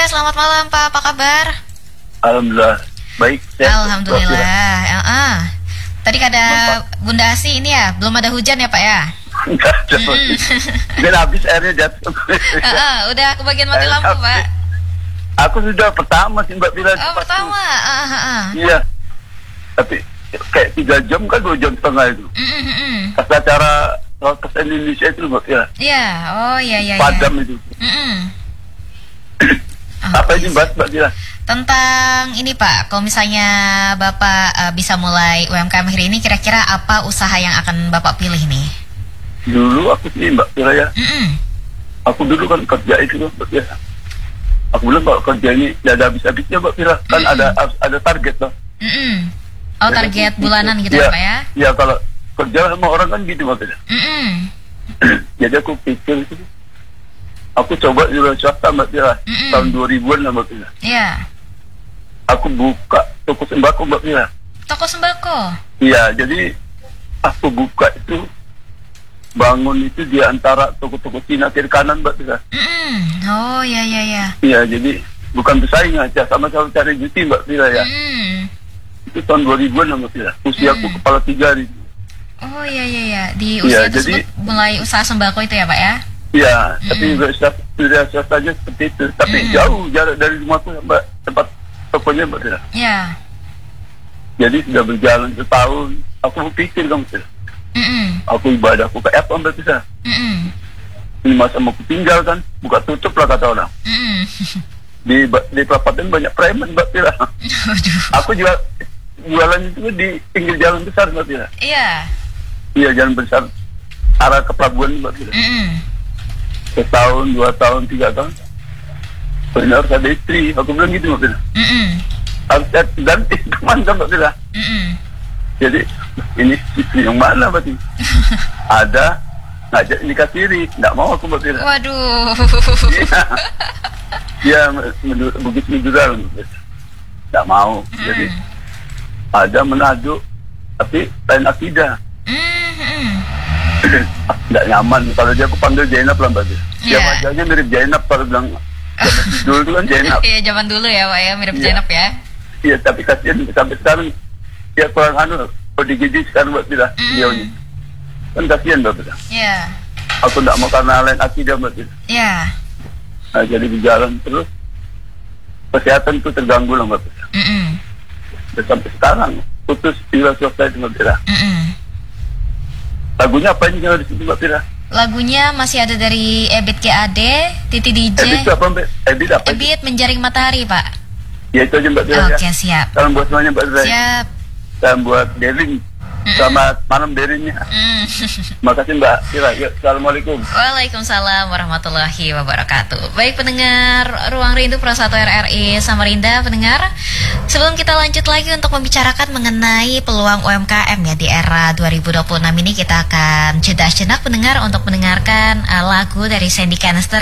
selamat malam Pak, apa kabar? Alhamdulillah, baik. Alhamdulillah. Tadi ada Bunda Asi ini ya, belum ada hujan ya Pak ya? Enggak ada. Dan habis airnya jatuh. Udah kebagian mati lampu Pak. Aku sudah pertama sih Mbak Bila. Oh pertama. Iya. Tapi kayak 3 jam kan 2 jam setengah itu. Pas acara Rokas Indonesia itu Mbak Bila. Iya, oh iya. Padam itu. Apa ini Mbak Bila? Tentang ini Pak, kalau misalnya Bapak bisa mulai UMKM hari ini, kira-kira apa usaha yang akan Bapak pilih nih? Dulu aku sih Mbak Bila ya. Aku dulu kan kerja itu Mbak Bila. Aku bilang kalau kerja ini tidak ada habis-habisnya Mbak Bila. Kan ada target loh. Oh target bulanan gitu ya Pak ya? Ya kalau kerja sama orang kan gitu Mbak Bila. Jadi aku pikir itu. Aku coba juga swasta Mbak Bila. Tahun 2000-an lah Mbak Bila. Iya. Aku buka toko sembako Mbak Bila. Toko sembako? Iya, jadi aku buka itu, bangun itu di antara toko-toko Cina kiri kanan Mbak Bila. Oh iya. Iya, jadi bukan bersaing aja, sama-sama cari duit Mbak Bila ya. Itu tahun 2000-an lah Mbak Bila. Usiaku kepala 3 hari. Oh iya. Di usia tersebut mulai usaha sembako itu ya Pak ya? Iya, tapi juga swasta aja seperti itu. Tapi jauh jarak dari rumahku Mbak, tempat tokonya Mbak Bila. Iya. Jadi sudah berjalan setahun, aku pikir Mbak Bila. Aku ibadahku kayak apa Mbak Bila? Ini masa mau tinggal kan, buka tutup lah kata orang. Di perapatan banyak preman Mbak Bila. Aku jualan itu di pinggir jalan besar Mbak Bila. Iya. Iya, jalan besar arah ke pelabuhan Mbak Bila. Setahun, 2 tahun, 3 tahun. Benar harus ada istri, aku bilang gitu Mbak Bila. Harus ganti teman Mbak Bila. Jadi ini istri yang mana berarti? Ada ngajak nikah siri, nggak mau aku Mbak Bila. Waduh. Iya, begitu menjual, nggak mau. Jadi ada Manado, tapi lain akidah. Nggak nyaman kalau dia aku panggil Zainab lah Mbak Bila. Dia wajahnya mirip Zainab kalau bilang dulu itu kan Zainab. Iya zaman dulu ya Pak ya, mirip Zainab ya. Iya, tapi kasihan sampai sekarang dia kurang ODGJ sekarang Mbak Bila. Dia kan kasihan Mbak Bila. Iya. Aku nggak mau karena lain akidah Mbak Bila. Iya. Nah, jadi berjalan terus kesehatan itu terganggu lah Mbak Bila. Dan sampai sekarang putus bila swasta itu Mbak Bila. Lagunya apa yang di situ Mbak Bila? Lagunya masih ada dari Ebit GAD, Titi DJ. Ebit apa Mbak? Ebit apa? Ebit Menjaring Matahari Pak. Ya itu aja Mbak Bila. Oke, siap. Salam buat semuanya Mbak Bila. Siap. Salam buat Derin. Selamat malam Derinnya. Makasih Mbak Bila. Ya, assalamualaikum. Waalaikumsalam warahmatullahi wabarakatuh. Baik pendengar Ruang Rindu Pro 1 RRI Samarinda, pendengar, sebelum kita lanjut lagi untuk membicarakan mengenai peluang UMKM ya di era 2026 ini, kita akan jeda sejenak pendengar untuk mendengarkan lagu dari Sandy Canister